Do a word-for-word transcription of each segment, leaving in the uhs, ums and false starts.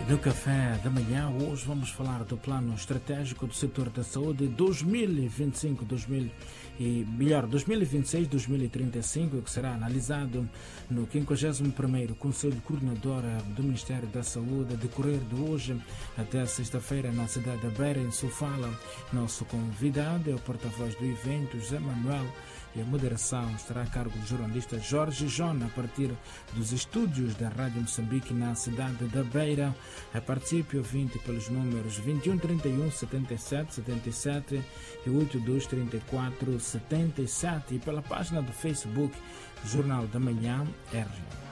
No Café da Manhã, hoje vamos falar do plano estratégico do setor da saúde dois mil e vinte e cinco, dois mil e, melhor, dois mil e vinte e seis, dois mil e trinta e cinco, que será analisado no quinquagésimo primeiro Conselho Coordenador do Ministério da Saúde, a decorrer de hoje até sexta-feira na cidade da Beira, em Sofala. Nosso convidado é o porta-voz do evento, José Manuel, e a moderação estará a cargo do jornalista Jorge Jona, a partir dos estúdios da Rádio Moçambique na cidade da Beira. A participe ouvinte pelos números vinte e um, trinta e um, setenta e sete, setenta e sete e oitenta e dois, trinta e quatro, setenta e sete e pela página do Facebook Jornal da Manhã R.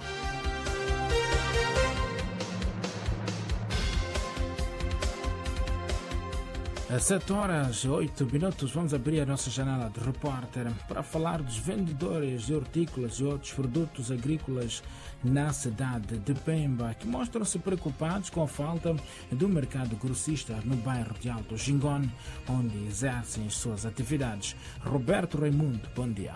Às sete horas e oito minutos vamos abrir a nossa janela de repórter para falar dos vendedores de hortícolas e outros produtos agrícolas na cidade de Pemba, que mostram-se preocupados com a falta do mercado grossista no bairro de Alto Jingone, onde exercem as suas atividades. Roberto Raimundo, bom dia.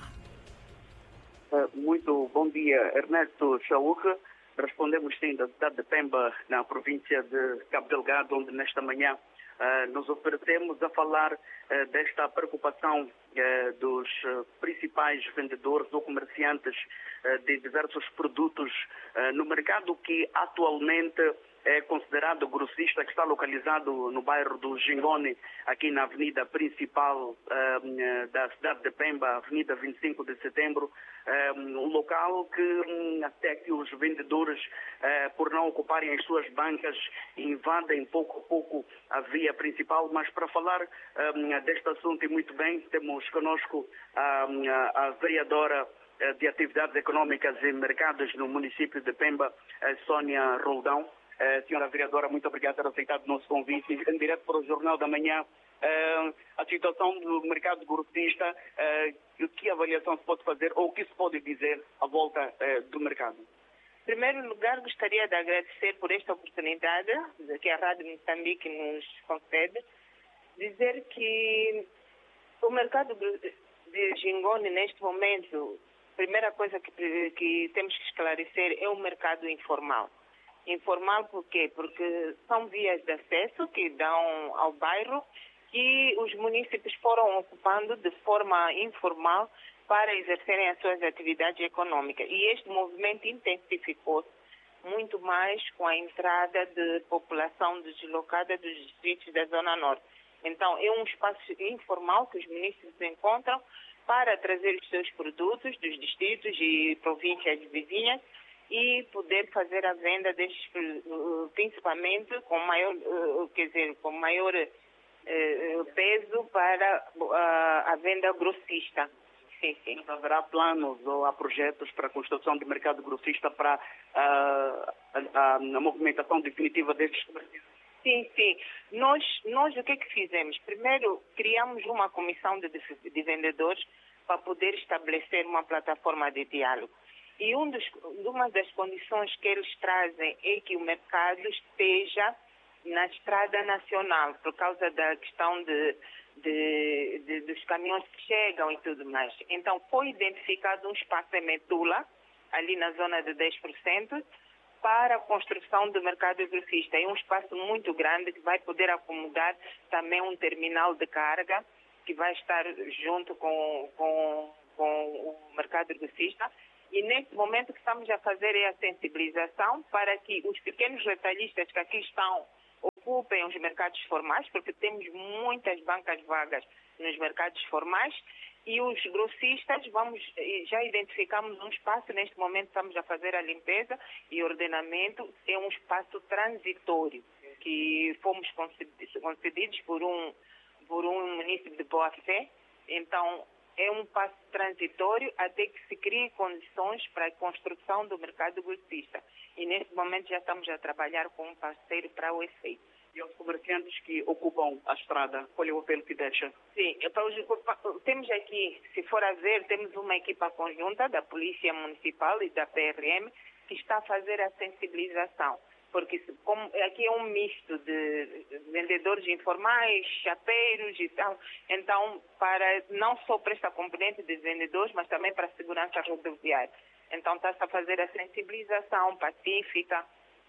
Muito bom dia, Ernesto Chauque. Respondemos sim da cidade de Pemba, na província de Cabo Delgado, onde nesta manhã Uh, nos oferecemos a falar uh, desta preocupação uh, dos uh, principais vendedores ou comerciantes uh, de diversos produtos uh, no mercado que atualmente é considerado grossista, que está localizado no bairro do Jingone, aqui na avenida principal uh, da cidade de Pemba, avenida vinte e cinco de setembro, um local que um, até que os vendedores, uh, por não ocuparem as suas bancas, invadem pouco a pouco a via principal. Mas para falar um, deste assunto, e muito bem, temos conosco um, a, a vereadora de Atividades Econômicas e Mercados no município de Pemba, Sónia Roldão. Uh, senhora vereadora, muito obrigada por ter aceitado o nosso convite. Em direto para o Jornal da Manhã, uh, a situação do mercado grossista, uh, que avaliação se pode fazer ou o que se pode dizer à volta uh, do mercado? Em primeiro lugar, gostaria de agradecer por esta oportunidade que a Rádio Moçambique nos concede, dizer que o mercado de Jingone, neste momento, a primeira coisa que, que temos que esclarecer é o mercado informal. Informal por quê? Porque são vias de acesso que dão ao bairro e os municípios foram ocupando de forma informal para exercerem as suas atividades econômicas. E este movimento intensificou-se muito mais com a entrada de população deslocada dos distritos da Zona Norte. Então, é um espaço informal que os municípios encontram para trazer os seus produtos dos distritos e províncias vizinhas e poder fazer a venda destes, principalmente com maior, quer dizer, com maior peso para a venda grossista. Sim, sim. Mas haverá planos ou há projetos para a construção de mercado grossista para a, a, a movimentação definitiva destes comerciantes? Sim, sim. Nós, nós o que é que fizemos? Primeiro, criamos uma comissão de, de vendedores para poder estabelecer uma plataforma de diálogo. E um dos, uma das condições que eles trazem é que o mercado esteja na estrada nacional, por causa da questão de, de, de, dos caminhões que chegam e tudo mais. Então, foi identificado um espaço em Metula, ali na zona de dez por cento, para a construção do mercado grossista. É um espaço muito grande que vai poder acomodar também um terminal de carga, que vai estar junto com, com, com o mercado grossista. E neste momento o que estamos a fazer é a sensibilização para que os pequenos retalhistas que aqui estão ocupem os mercados formais, porque temos muitas bancas vagas nos mercados formais, e os grossistas, vamos, já identificamos um espaço, neste momento estamos a fazer a limpeza e ordenamento, é um espaço transitório, que fomos concedidos por um, por um município de boa-fé. Então, é um passo transitório até que se crie condições para a construção do mercado grossista. E neste momento já estamos a trabalhar com um parceiro para o efeito. E aos comerciantes que ocupam a estrada, qual é o apelo que deixa? Sim, temos aqui, se for a ver, temos uma equipa conjunta da Polícia Municipal e da P R M que está a fazer a sensibilização. Porque como aqui é um misto de vendedores informais, chapeiros e tal, então para, não só para esta componente de vendedores, mas também para a segurança rodoviária. Então está-se a fazer a sensibilização pacífica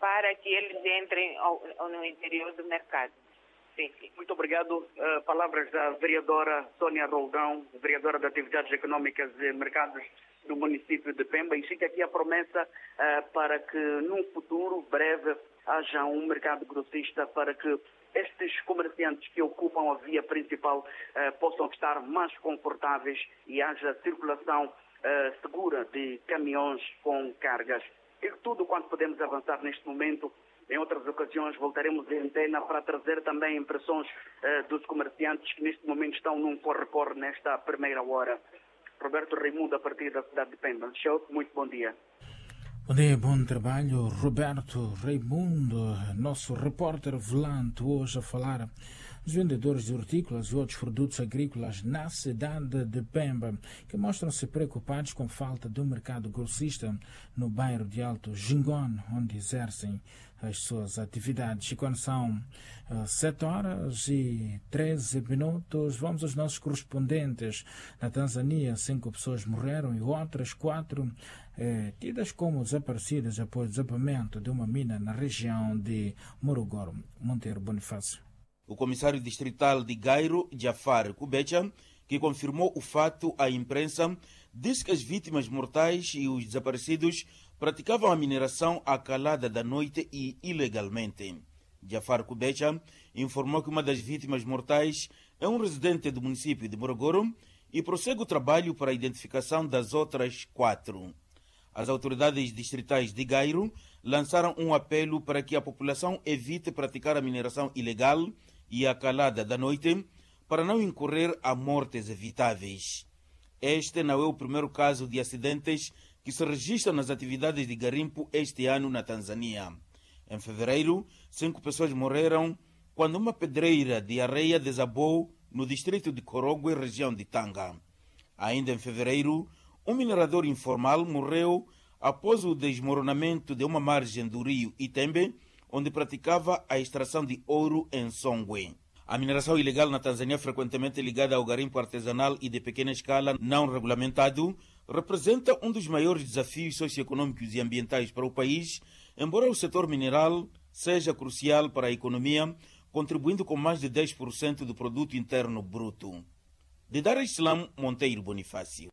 para que eles entrem ao, ao, no interior do mercado. Sim, sim. Muito obrigado. Uh, palavras da vereadora Sônia Roldão, vereadora de Atividades Econômicas e Mercados do município de Pemba, e fica aqui a promessa uh, para que num futuro breve haja um mercado grossista para que estes comerciantes que ocupam a via principal uh, possam estar mais confortáveis e haja circulação uh, segura de caminhões com cargas. E tudo quanto podemos avançar neste momento. Em outras ocasiões voltaremos em antena para trazer também impressões uh, dos comerciantes que neste momento estão num corre-corre nesta primeira hora. Roberto Raimundo, a partir da cidade de Pemba. Show, muito bom dia. Bom dia, bom trabalho. Roberto Raimundo, nosso repórter volante, hoje a falar dos vendedores de hortícolas e outros produtos agrícolas na cidade de Pemba, que mostram-se preocupados com a falta de um mercado grossista no bairro de Alto Jingone, onde exercem as suas atividades. E quando são uh, sete horas e treze minutos, vamos aos nossos correspondentes. Na Tanzânia, cinco pessoas morreram e outras quatro eh, tidas como desaparecidas após o desabamento de uma mina na região de Morogoro. Monteiro Bonifácio. O comissário distrital de Gairo, Jafar Kubecha, que confirmou o fato à imprensa, disse que as vítimas mortais e os desaparecidos praticavam a mineração à calada da noite e ilegalmente. Jafar Kubecha informou que uma das vítimas mortais é um residente do município de Morogoro e prossegue o trabalho para a identificação das outras quatro. As autoridades distritais de Gairo lançaram um apelo para que a população evite praticar a mineração ilegal e a calada da noite para não incorrer a mortes evitáveis. Este não é o primeiro caso de acidentes que se registra nas atividades de garimpo este ano na Tanzânia. Em fevereiro, cinco pessoas morreram quando uma pedreira de areia desabou no distrito de Korogwe, região de Tanga. Ainda em fevereiro, um minerador informal morreu após o desmoronamento de uma margem do rio Itembe, onde praticava a extração de ouro em Songwe. A mineração ilegal na Tanzânia, frequentemente ligada ao garimpo artesanal e de pequena escala não regulamentado, representa um dos maiores desafios socioeconômicos e ambientais para o país, embora o setor mineral seja crucial para a economia, contribuindo com mais de dez por cento do produto interno bruto. De Dar es Salaam, Monteiro Bonifácio.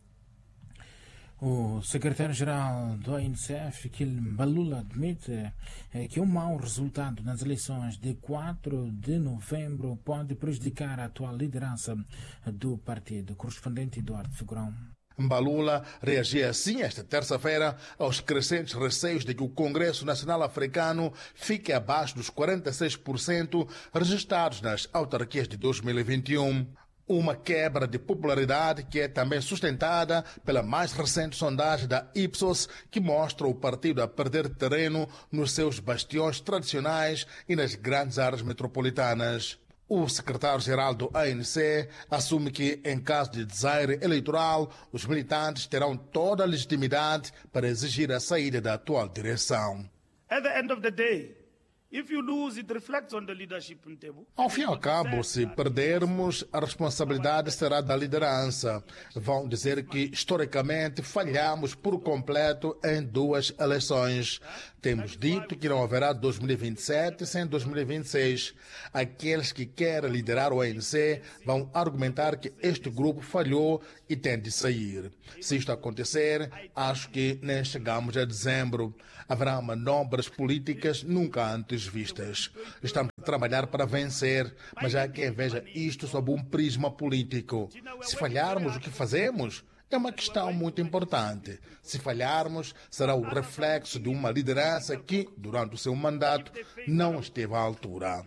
O secretário-geral do A N C F, Fikile Mbalula, admite eh, que um mau resultado nas eleições de quatro de novembro pode prejudicar a atual liderança do partido. Correspondente Eduardo Figurão. Mbalula reagia assim esta terça-feira aos crescentes receios de que o Congresso Nacional Africano fique abaixo dos quarenta e seis por cento registrados nas autarquias de dois mil e vinte e um. Uma quebra de popularidade que é também sustentada pela mais recente sondagem da Ipsos, que mostra o partido a perder terreno nos seus bastiões tradicionais e nas grandes áreas metropolitanas. O secretário-geral do A N C assume que, em caso de desaire eleitoral, os militantes terão toda a legitimidade para exigir a saída da atual direção. At the end of the day, if you lose, it reflects on the leadership in table. Ao fim e ao cabo, se perdermos, a responsabilidade será da liderança. Vão dizer que, historicamente, falhamos por completo em duas eleições. Temos dito que não haverá dois mil e vinte e sete sem dois mil e vinte e seis. Aqueles que querem liderar o A N C vão argumentar que este grupo falhou e tem de sair. Se isto acontecer, acho que nem chegamos a dezembro. Haverá manobras políticas nunca antes vistas. Estamos a trabalhar para vencer, mas há quem veja isto sob um prisma político. Se falharmos, o que fazemos? É uma questão muito importante. Se falharmos, será o reflexo de uma liderança que, durante o seu mandato, não esteve à altura.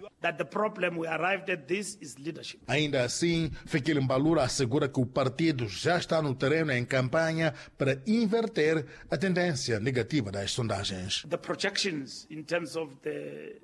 Ainda assim, Fikile Mbalula assegura que o partido já está no terreno em campanha para inverter a tendência negativa das sondagens. The projections in terms of the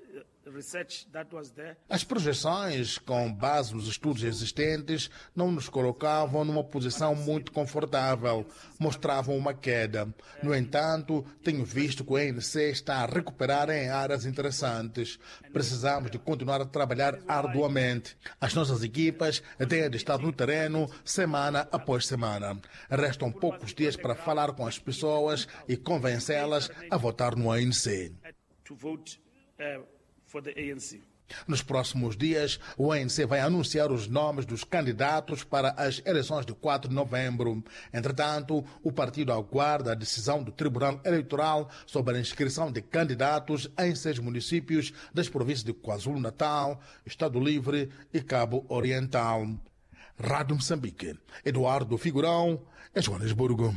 As projeções, com base nos estudos existentes, não nos colocavam numa posição muito confortável, mostravam uma queda. No entanto, tenho visto que o A N C está a recuperar em áreas interessantes. Precisamos de continuar a trabalhar arduamente. As nossas equipas têm de estar no terreno semana após semana. Restam poucos dias para falar com as pessoas e convencê-las a votar no A N C. to vote uh, for the A N C. Nos próximos dias, o A N C vai anunciar os nomes dos candidatos para as eleições de quatro de novembro. Entretanto, o partido aguarda a decisão do Tribunal Eleitoral sobre a inscrição de candidatos em seis municípios das províncias de KwaZulu-Natal, Estado Livre e Cabo Oriental. Rádio Moçambique, Eduardo Figurão, em Joanesburgo.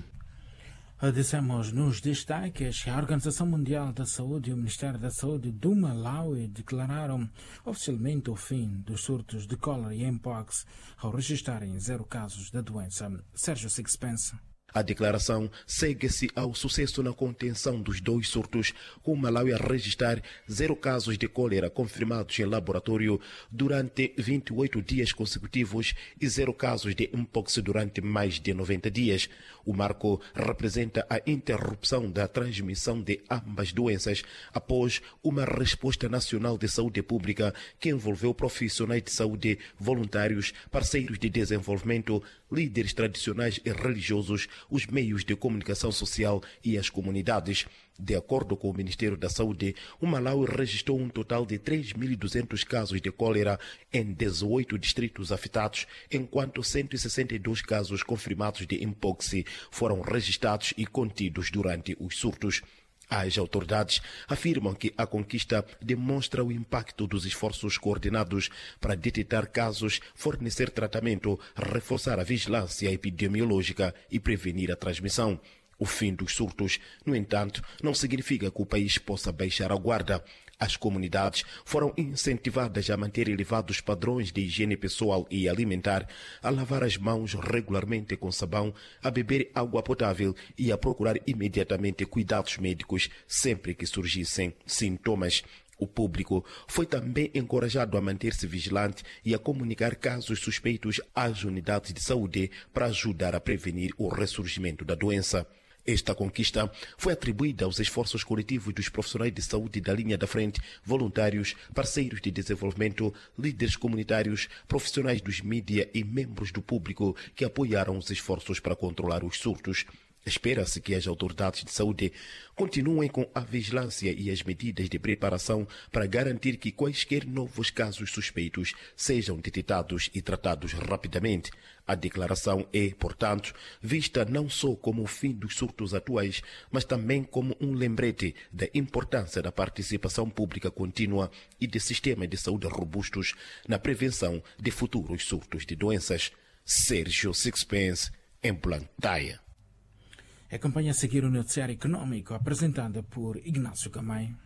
Dissemos nos destaques que a Organização Mundial da Saúde e o Ministério da Saúde do Malawi declararam oficialmente o fim dos surtos de cólera e mpox ao registrarem zero casos da doença. Sérgio Sixpence. A declaração segue-se ao sucesso na contenção dos dois surtos, com o Malawi a registrar zero casos de cólera confirmados em laboratório durante vinte e oito dias consecutivos e zero casos de mpox durante mais de noventa dias. O marco representa a interrupção da transmissão de ambas doenças após uma resposta nacional de saúde pública que envolveu profissionais de saúde, voluntários, parceiros de desenvolvimento, líderes tradicionais e religiosos, os meios de comunicação social e as comunidades. De acordo com o Ministério da Saúde, o Malawi registrou um total de três mil e duzentos casos de cólera em dezoito distritos afetados, enquanto cento e sessenta e dois casos confirmados de mpox foram registrados e contidos durante os surtos. As autoridades afirmam que a conquista demonstra o impacto dos esforços coordenados para detectar casos, fornecer tratamento, reforçar a vigilância epidemiológica e prevenir a transmissão. O fim dos surtos, no entanto, não significa que o país possa baixar a guarda. As comunidades foram incentivadas a manter elevados padrões de higiene pessoal e alimentar, a lavar as mãos regularmente com sabão, a beber água potável e a procurar imediatamente cuidados médicos sempre que surgissem sintomas. O público foi também encorajado a manter-se vigilante e a comunicar casos suspeitos às unidades de saúde para ajudar a prevenir o ressurgimento da doença. Esta conquista foi atribuída aos esforços coletivos dos profissionais de saúde da linha da frente, voluntários, parceiros de desenvolvimento, líderes comunitários, profissionais dos mídia e membros do público que apoiaram os esforços para controlar os surtos. Espera-se que as autoridades de saúde continuem com a vigilância e as medidas de preparação para garantir que quaisquer novos casos suspeitos sejam detectados e tratados rapidamente. A declaração é, portanto, vista não só como o fim dos surtos atuais, mas também como um lembrete da importância da participação pública contínua e de sistemas de saúde robustos na prevenção de futuros surtos de doenças. Sérgio Sixpence, em Blantyre. Acompanhe a seguir o noticiário econômico apresentado por Ignácio Camay.